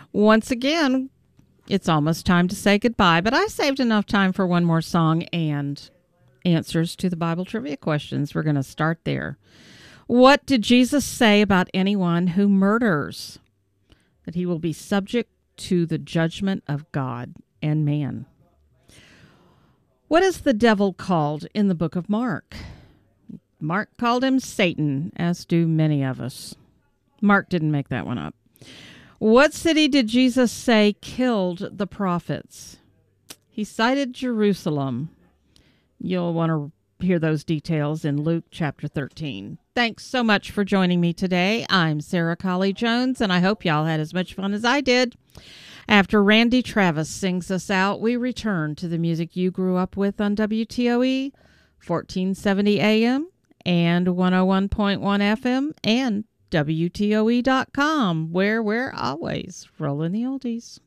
Once again, it's almost time to say goodbye, but I saved enough time for one more song and answers to the Bible trivia questions. We're going to start there. What did Jesus say about anyone who murders? That he will be subject to the judgment of God and man. What is the devil called in the book of Mark? Mark called him Satan, as do many of us. Mark didn't make that one up. What city did Jesus say killed the prophets? He cited Jerusalem. You'll want to hear those details in Luke chapter 13. Thanks so much for joining me today. I'm Sarah Colley Jones, and I hope y'all had as much fun as I did. After Randy Travis sings us out, we return to the music you grew up with on WTOE, 1470 AM and 101.1 FM, and WTOE.com, where we're always rolling the oldies.